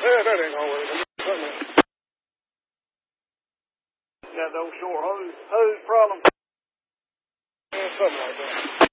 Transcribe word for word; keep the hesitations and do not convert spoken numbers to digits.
Yeah, that ain't gonna work. Got those short hose, hose problem. Yeah, something like that.